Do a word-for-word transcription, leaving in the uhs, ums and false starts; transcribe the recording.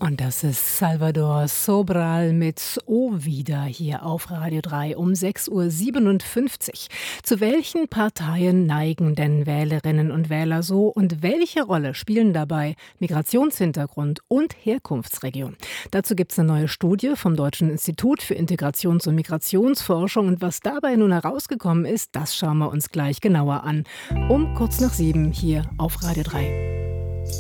Und das ist Salvador Sobral mit O wieder hier auf Radio drei um sechs Uhr siebenundfünfzig. Zu welchen Parteien neigen denn Wählerinnen und Wähler so und welche Rolle spielen dabei Migrationshintergrund und Herkunftsregion? Dazu gibt es eine neue Studie vom Deutschen Institut für Integrations- und Migrationsforschung und was dabei nun herausgekommen ist, das schauen wir uns gleich genauer an. Um kurz nach sieben hier auf Radio drei.